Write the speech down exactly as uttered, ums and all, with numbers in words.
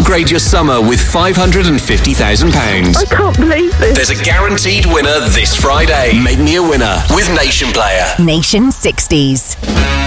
Upgrade your summer with five hundred fifty thousand pounds. I can't believe this. There's a guaranteed winner this Friday. Make me a winner with Nation Player. Nation sixties.